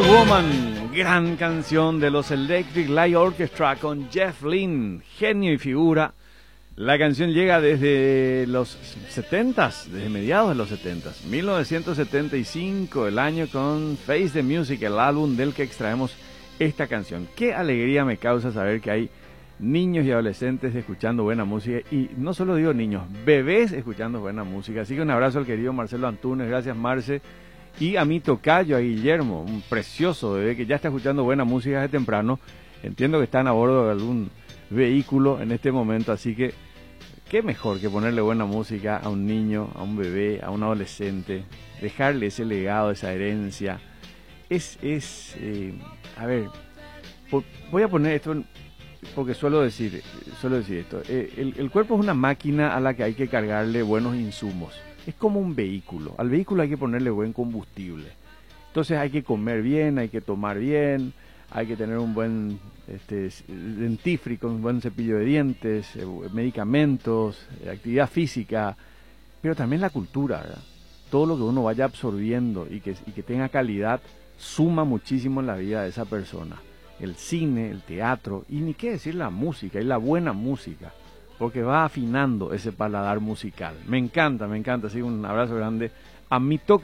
Woman, gran canción de los Electric Light Orchestra con Jeff Lynne, genio y figura. La canción llega desde los 70s, desde mediados de los 70s, 1975, el año con Face the Music, el álbum del que extraemos esta canción. Qué alegría me causa saber que hay niños y adolescentes escuchando buena música, y no solo digo niños, bebés escuchando buena música. Así que un abrazo al querido Marcelo Antunes, gracias Marce. Y a mi tocayo, a Guillermo, un precioso bebé que ya está escuchando buena música desde temprano. Entiendo que están a bordo de algún vehículo en este momento, así que qué mejor que ponerle buena música a un niño, a un bebé, a un adolescente, dejarle ese legado, esa herencia. A ver, voy a poner esto porque suelo decir esto. El cuerpo es una máquina a la que hay que cargarle buenos insumos. Es como un vehículo. Al vehículo hay que ponerle buen combustible. Entonces hay que comer bien, hay que tomar bien, hay que tener un buen dentífrico, un buen cepillo de dientes, medicamentos, actividad física, pero también la cultura, ¿verdad? Todo lo que uno vaya absorbiendo y que tenga calidad suma muchísimo en la vida de esa persona. El cine, el teatro, y ni qué decir la música, y la buena música, porque va afinando ese paladar musical. Me encanta, así un abrazo grande a mi toque.